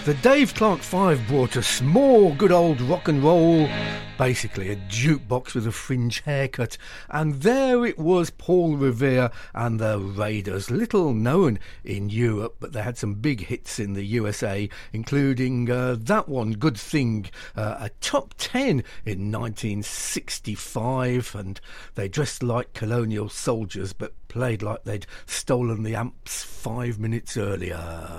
The Dave Clark 5 brought us more good old rock and roll, basically a jukebox with a fringe haircut, and there it was, Paul Revere and the Raiders, little known in Europe, but they had some big hits in the USA, including that one, Good Thing, a top 10 in 1965, and they dressed like colonial soldiers but played like they'd stolen the amps 5 minutes earlier.